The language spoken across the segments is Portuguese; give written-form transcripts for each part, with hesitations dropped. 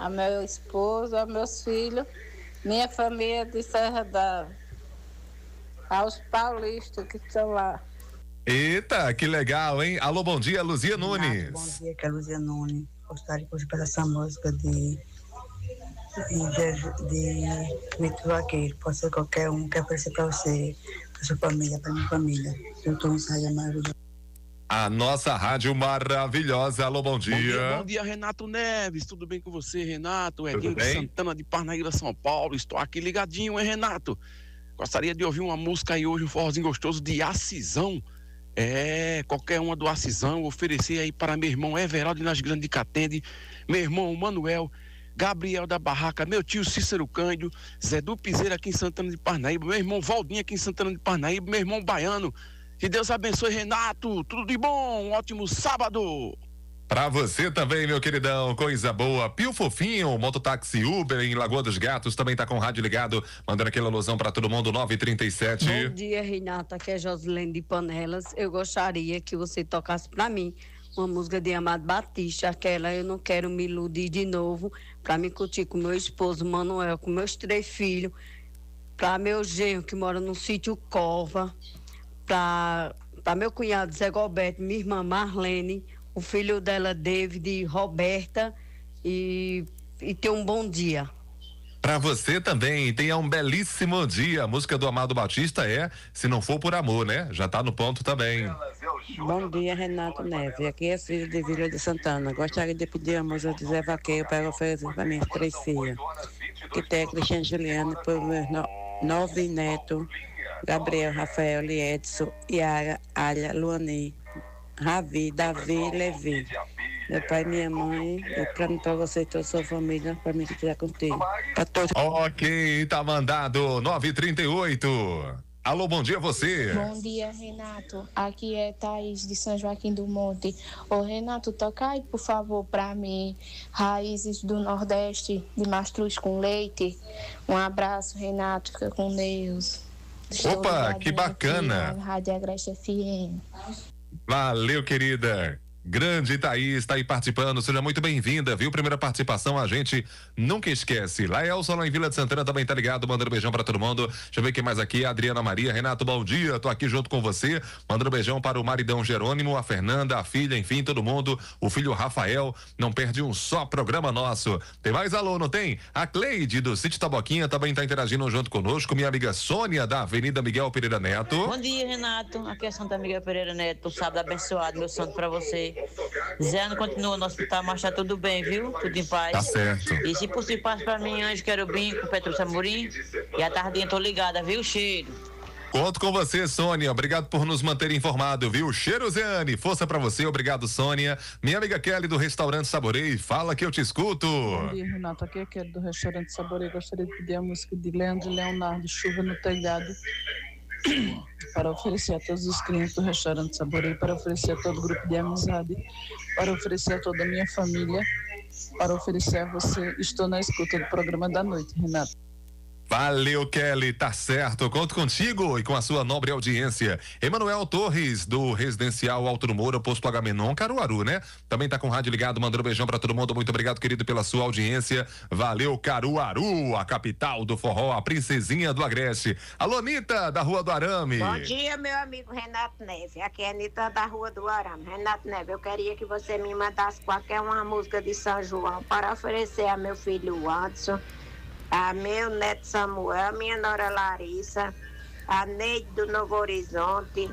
a meu esposo, a meus filhos, minha família de Serra d'Água, aos paulistas que estão lá. Eita, que legal, hein? Alô, bom dia, Luzia Nunes. Bom dia, que é a Luzia Nunes. Gostaria de pedir essa música de Vitor Vaqueiro. Pode ser qualquer um, quer oferecer para você, para sua família, para minha família. Eu estou em Rádio Maravilhosa. A nossa rádio maravilhosa. Alô, bom dia. Bom dia, Renato Neves. Tudo bem com você, Renato? Tudo bem? Santana de Parnaíba, São Paulo. Estou aqui ligadinho, hein, Renato? Gostaria de ouvir uma música aí hoje, um forrozinho gostoso de Acisão. Qualquer uma do Acisão, oferecer aí para meu irmão Everaldo Nas Grandes de Catende, meu irmão Manuel, Gabriel da Barraca, meu tio Cícero Cândido, Zé do Piseiro aqui em Santana de Parnaíba, meu irmão Valdinho aqui em Santana de Parnaíba, meu irmão Baiano. Que Deus abençoe, Renato, tudo de bom, um ótimo sábado. Pra você também, meu queridão, coisa boa. Pio Fofinho, mototáxi Uber em Lagoa dos Gatos, também tá com o rádio ligado, mandando aquela alusão pra todo mundo, 9h37. Bom dia, Renato, aqui é Josilene de Panelas. Eu gostaria que você tocasse pra mim uma música de Amado Batista, aquela Eu Não Quero Me Iludir de Novo, pra me curtir com meu esposo Manuel, com meus 3 filhos, pra meu genro que mora no sítio Cova, pra meu cunhado Zé Goberto, minha irmã Marlene, o filho dela, David, Roberta, e ter um bom dia. Pra você também, tenha um belíssimo dia. A música do Amado Batista é Se Não For Por Amor, né? Já tá no ponto também. Bom dia, Renato Neves. Aqui é filho de Vila de Santana. Gostaria de pedir a música de Zé Vaqueiro para oferecer para minhas 3 filhas. Que tem a Cristiane Juliana, para meus 9 netos, Gabriel, Rafael, Liedson, Yara, Alia, Luani, Ravi, Davi, Levi. Meu pai e minha mãe, e para você e toda a sua família, para mim que estiver contigo. Ok, tá mandado, 9h38. Alô, bom dia você. Bom dia, Renato. Aqui é Thaís de São Joaquim do Monte. Ô, Renato, toca aí, por favor, pra mim, Raízes do Nordeste, de Mastruz com Leite. Um abraço, Renato, fica com Deus. Opa, que bacana. Rádio Agreste FM. Valeu, querida. Grande Thaís, tá aí participando, seja muito bem-vinda, viu? Primeira participação, a gente nunca esquece. Laelson, lá em Vila de Santana, também tá ligado, mandando beijão pra todo mundo. Deixa eu ver quem mais aqui, Adriana Maria, Renato, bom dia, tô aqui junto com você, mandando beijão para o maridão Jerônimo, a Fernanda, a filha, enfim, todo mundo, o filho Rafael, não perde um só programa nosso. Tem mais alô, não tem? A Cleide, do Sítio Taboquinha, também tá interagindo junto conosco, minha amiga Sônia, da Avenida Miguel Pereira Neto. Bom dia, Renato, aqui é Santa Miguel Pereira Neto, sábado abençoado, meu santo pra você. Zé Ano continua no hospital, mas tá tudo bem, viu? Tudo em paz. Tá certo. E se possível, passa pra mim, Anjo Querubim, com Petrúcio Amorim. E à tardinha tô ligada, viu? Cheiro. Conto com você, Sônia. Obrigado por nos manter informado, viu? Cheiro, Zeane. Força pra você. Obrigado, Sônia. Minha amiga Kelly do Restaurante Saborei. Fala que eu te escuto. Bom dia, Renato. Aqui é Kelly do Restaurante Saborei. Gostaria de pedir a música de Leandro e Leonardo, Chuva no Telhado, para oferecer a todos os clientes do Restaurante Saborei, para oferecer a todo o grupo de amizade, para oferecer a toda a minha família, para oferecer a você. Estou na escuta do programa da noite, Renato. Valeu, Kelly, tá certo, conto contigo e com a sua nobre audiência. Emanuel Torres, do Residencial Alto do Moura, Posto Agamenon, Caruaru, né? Também tá com o rádio ligado, mandando um beijão pra todo mundo, muito obrigado, querido, pela sua audiência. Valeu, Caruaru, a capital do forró, a princesinha do Agreste. Alô, Anitta, da Rua do Arame. Bom dia, meu amigo Renato Neves, aqui é Anitta da Rua do Arame. Renato Neves, eu queria que você me mandasse qualquer uma música de São João para oferecer a meu filho Anderson, a meu neto Samuel, a minha nora Larissa, a Neide do Novo Horizonte,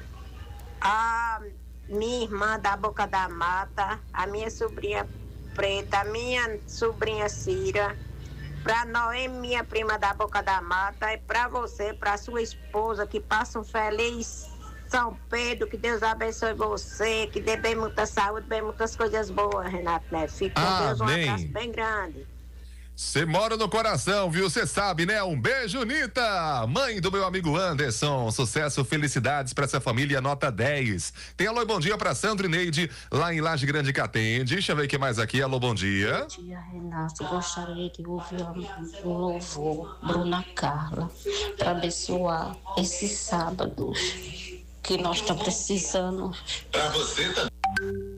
a minha irmã da Boca da Mata, a minha sobrinha Preta, a minha sobrinha Cira, pra Noemi, minha prima da Boca da Mata, e pra você, pra sua esposa, que passa um feliz São Pedro, que Deus abençoe você, que dê bem muita saúde, bem muitas coisas boas, Renato Neves. Fique com Deus, um abraço bem grande. Você mora no coração, viu? Você sabe, né? Um beijo, Nita! Mãe do meu amigo Anderson. Sucesso, felicidades pra essa família, nota 10. Tem alô e bom dia pra Sandro e Neide, lá em Laje Grande Catende. Deixa eu ver o que mais aqui. Alô, bom dia. Bom dia, Renato. Gostaria de ouvir o louvor Bruna Carla para abençoar esse sábado que nós estamos precisando. Pra você também.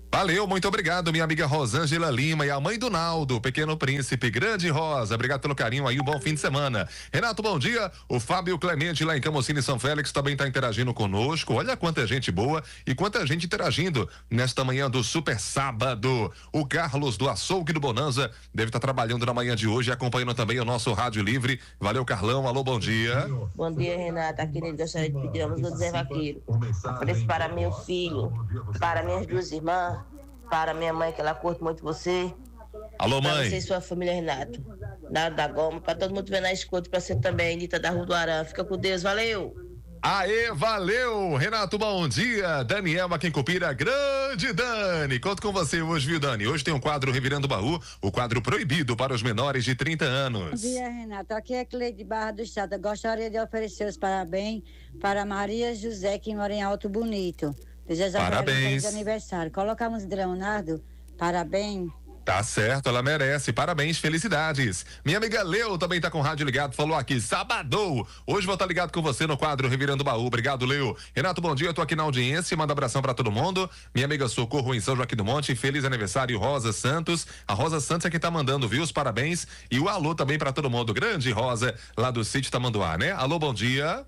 Valeu, muito obrigado, minha amiga Rosângela Lima e a mãe do Naldo, Pequeno Príncipe, grande Rosa, obrigado pelo carinho aí, um bom fim de semana. Renato, bom dia, o Fábio Clemente lá em Camocine São Félix também está interagindo conosco, olha quanta gente boa e quanta gente interagindo nesta manhã do super sábado. O Carlos do Açougue do Bonanza deve estar trabalhando na manhã de hoje e acompanhando também o nosso Rádio Livre. Valeu, Carlão, alô, bom dia. Bom dia, Renata, aqui nele gostaria de pedir a música do Zé Vaqueiro. Ofereço para meu filho, para minhas duas irmãs, para minha mãe, que ela curte muito você. Alô, mãe. Para você e sua família, Renato. Nada da Goma, para todo mundo que vem na escuta, para você também, Anitta da Rua do Arame. Fica com Deus, valeu! Aê, valeu! Renato, bom dia! Daniel aqui em Cupira, grande Dani! Conto com você hoje, viu, Dani? Hoje tem um quadro Revirando o Baú, o quadro proibido para os menores de 30 anos. Bom dia, Renato. Aqui é Cleide Barra do Estado. Eu gostaria de oferecer os parabéns para Maria José, que mora em Alto Bonito. Desejar parabéns. De aniversário. Colocamos de Leonardo, parabéns. Tá certo, ela merece. Parabéns, felicidades. Minha amiga Leo também tá com o rádio ligado, falou aqui, sabadão. Hoje vou estar ligado com você no quadro Revirando o Baú. Obrigado, Leo. Renato, bom dia, eu tô aqui na audiência, manda abração pra todo mundo. Minha amiga Socorro em São Joaquim do Monte, feliz aniversário, Rosa Santos. A Rosa Santos é que tá mandando, viu, os parabéns. E o alô também pra todo mundo. Grande Rosa, lá do sítio Tamanduá, né? Alô, bom dia.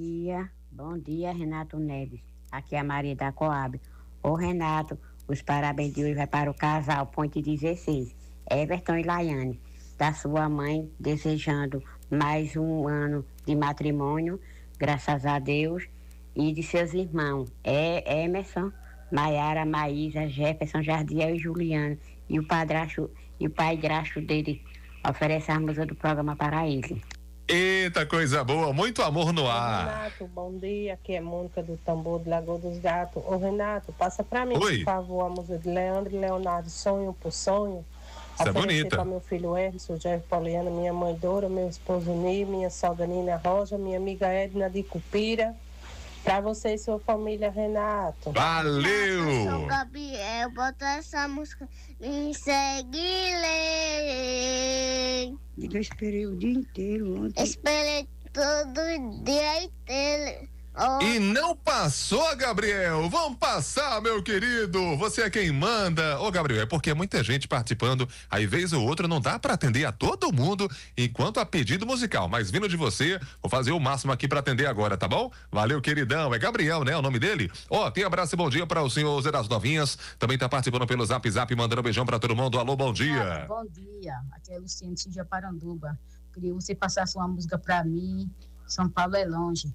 Bom dia, Renato Neves. Aqui é a Maria da Coab. Ô, Renato, os parabéns de hoje vai para o casal Ponte 16, Everton e Laiane, da sua mãe, desejando mais um ano de matrimônio, graças a Deus, e de seus irmãos, Emerson, Maiara, Maísa, Jefferson, Jardiel e Juliano, e o padrasto dele oferece a música do programa para ele. Eita, coisa boa, muito amor no ar. Renato, bom dia, aqui é Mônica do Tambor de Lagoa dos Gatos. Ô, Renato, passa pra mim, Oi. por favor, a música de Leandro e Leonardo, Sonho por Sonho. Isso é bonita. Para meu filho Ernesto, Jerry Poliana, minha mãe Dora, meu esposo Ney, minha sogra Nina Roja, minha amiga Edna de Cupira. Pra você e sua família, Renato. Valeu! Eu sou o Gabriel, bota essa música, me segue, lei. Eu esperei o dia inteiro ontem. Esperei todo dia inteiro. Oh. E não passou, Gabriel. Vamos passar, meu querido. Você é quem manda. Ô, Gabriel, é porque é muita gente participando. Aí, vez ou outra, não dá pra atender a todo mundo enquanto há pedido musical. Mas vindo de você, vou fazer o máximo aqui pra atender agora, tá bom? Valeu, queridão. É Gabriel, né? O nome dele? Ó, tem abraço e bom dia para o senhor Zé das Novinhas. Também tá participando pelo Zap Zap, mandando um beijão pra todo mundo. Alô, bom dia. Bom dia. Aqui é Luciano de Japaranduba. Queria que você passasse uma música pra mim. São Paulo é longe.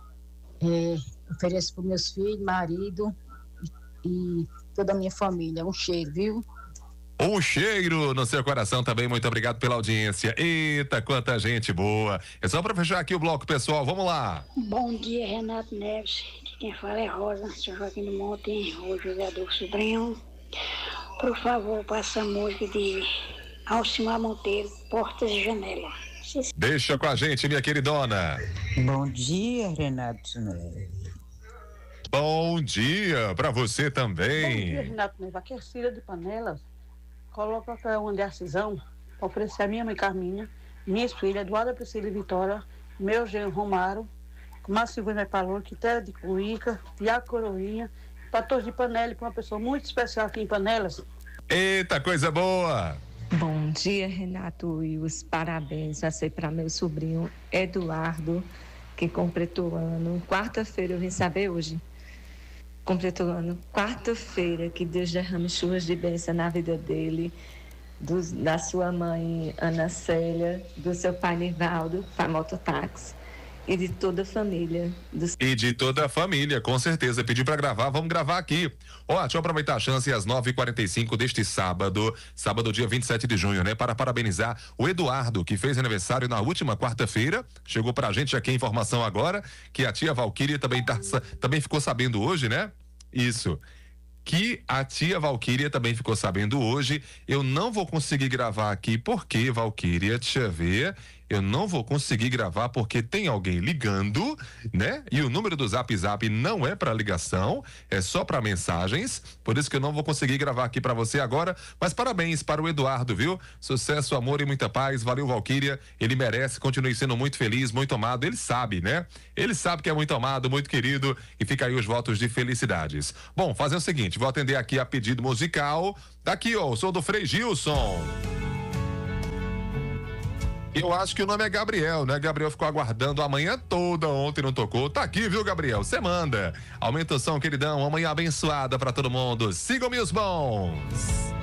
Ofereço para meus filhos, marido e toda a minha família. Um cheiro, viu? Um cheiro no seu coração também. Muito obrigado pela audiência. Eita, quanta gente boa. É só para fechar aqui o bloco, pessoal. Vamos lá. Bom dia, Renato Neves. Quem fala é Rosa, São Joaquim do Monte, o José Adolfo Sobrinho. Por favor, passa a música de Alcimar Monteiro, Portas e Janela. Deixa com a gente, minha queridona. Bom dia, Renato Neves. Bom dia pra você também. Bom dia, Renato Neves. Aqui é Cira de Panelas. Coloca uma de Acisão para oferecer a minha mãe Carminha, minhas filhas, Eduarda, Priscila e Vitória, meu genro Romário, Márcio Silvana Palor, Quitéria de Cuíca, Tiago Coroinha, para todos de Panela e para uma pessoa muito especial aqui em Panelas. Eita, coisa boa. Bom dia, Renato, e os parabéns vai ser para meu sobrinho Eduardo, que completou ano. Quarta-feira, eu vim saber hoje. Completou ano. Quarta-feira, que Deus derrame chuvas de bênção na vida dele, da sua mãe Ana Célia, do seu pai Nivaldo, pai mototáxi, e de toda a família. E de toda a família, com certeza. Pediu pra gravar, vamos gravar aqui. Ó, deixa eu aproveitar a chance às 9h45 deste sábado, dia 27 de junho, né? Para parabenizar o Eduardo, que fez aniversário na última quarta-feira. Chegou pra gente aqui a informação agora, que a tia Valquíria também ficou sabendo hoje, né? Isso. Que a tia Valquíria também ficou sabendo hoje. Eu não vou conseguir gravar aqui, porque, Valquíria, deixa eu ver. eu não vou conseguir gravar porque tem alguém ligando, né? E o número do Zap Zap não é para ligação, é só para mensagens. Por isso que eu não vou conseguir gravar aqui para você agora. Mas parabéns para o Eduardo, viu? Sucesso, amor e muita paz. Valeu, Valquíria. Ele merece, continue sendo muito feliz, muito amado. Ele sabe, né? Ele sabe que é muito amado, muito querido. E fica aí os votos de felicidades. Bom, fazer o seguinte, vou atender aqui a pedido musical. Daqui, ó, sou do Frei Gilson. Eu acho que o nome é Gabriel, né? Gabriel ficou aguardando a manhã toda, ontem não tocou. Tá aqui, viu, Gabriel? Você manda. Aumenta o som, queridão. Uma manhã abençoada pra todo mundo. Sigam-me os bons.